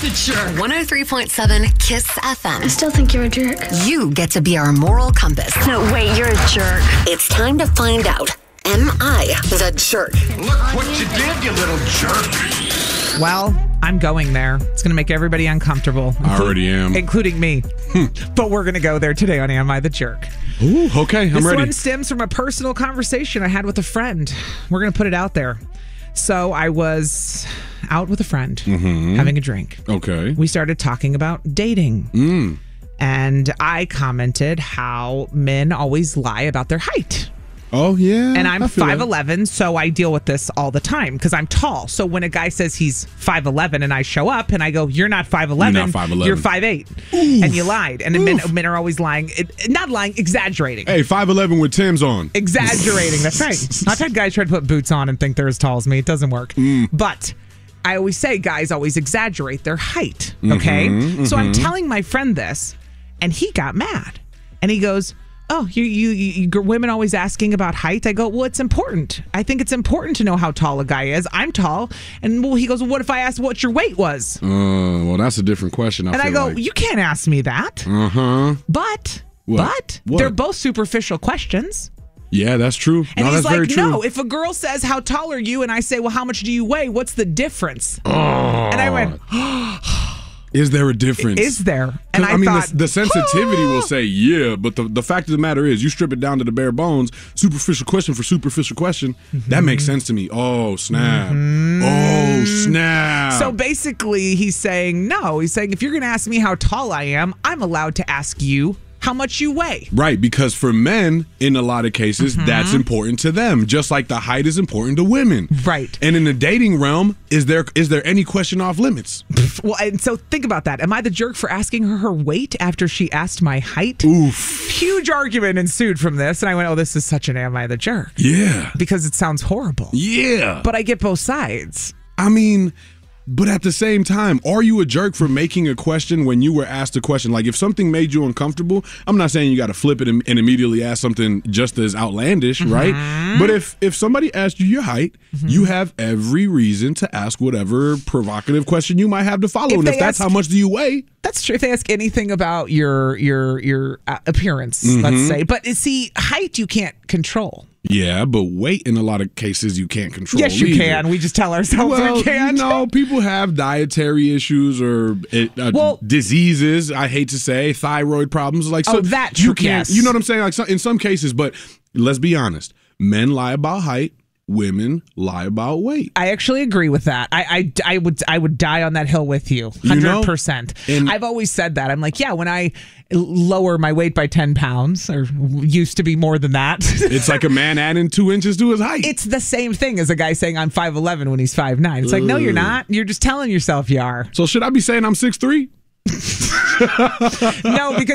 the Jerk. 103.7 Kiss FM. I still think you're a jerk. You get to be our moral compass. No, wait, you're a jerk. It's time to find out. Am I the jerk? Look what you did, you little jerk. Well, I'm going there. It's going to make everybody uncomfortable. I already am. Including me. But we're going to go there today on Am I the Jerk? Ooh, okay, I'm this ready. This one stems from a personal conversation I had with a friend. We're going to put it out there. So I was out with a friend having a drink. Okay. We started talking about dating. And I commented how men always lie about their height. Oh, yeah. And I'm 5'11", so I deal with this all the time because I'm tall. So when a guy says he's 5'11" and I show up and I go, you're not 5'11", You're not 5'11". You're 5'8", and you lied. And men are always lying. Not lying, exaggerating. Hey, 5'11" with Tim's on. Exaggerating, that's right. I've had guys try to put boots on and think they're as tall as me. It doesn't work. But I always say guys always exaggerate their height, okay? So I'm telling my friend this, and he got mad. And he goes, oh, you women always asking about height? I go, well, it's important. I think it's important to know how tall a guy is. I'm tall. And he goes, well, what if I asked what your weight was? Well, that's a different question. I go, you can't ask me that. But they're both superficial questions. Yeah, that's true. And he's that's like, very true. no, if a girl says, how tall are you? And I say, well, how much do you weigh? What's the difference? And I went, is there a difference? Is there? And I mean, thought, the sensitivity will say yeah, but the fact of the matter is, you strip it down to the bare bones. Superficial question for superficial question. That makes sense to me. Oh snap! Oh snap! So basically, he's saying no. He's saying if you're going to ask me how tall I am, I'm allowed to ask you how much you weigh. Right, because for men, in a lot of cases, that's important to them, just like the height is important to women. Right. And in the dating realm, is there any question off limits? Well, and so think about that. Am I the jerk for asking her weight after she asked my height? Oof. Huge argument ensued from this, and I went, oh, this is such an am I the jerk? Yeah. Because it sounds horrible. Yeah. But I get both sides. I mean, but at the same time, are you a jerk for making a question when you were asked a question? Like, if something made you uncomfortable, I'm not saying you got to flip it and immediately ask something just as outlandish, right? But if somebody asked you your height, you have every reason to ask whatever provocative question you might have to follow. And if that's how much do you weigh? That's true. If they ask anything about your appearance, let's say. But see, height you can't control. Yeah, but weight in a lot of cases you can't control. Yes, you can. We just tell ourselves we can't. No, people have dietary issues or diseases. I hate to say thyroid problems. Like so that you can't. Yes. You know what I'm saying? Like in some cases, but let's be honest. Men lie about height. Women lie about weight. I actually agree with that. I would die on that hill with you, 100%. I've always said that. I'm like, yeah, when I lower my weight by 10 pounds, or used to be more than that. It's like a man adding 2 inches to his height. It's the same thing as a guy saying I'm 5'11" when he's 5'9". It's like, no, you're not. You're just telling yourself you are. So should I be saying I'm 6'3"? No, because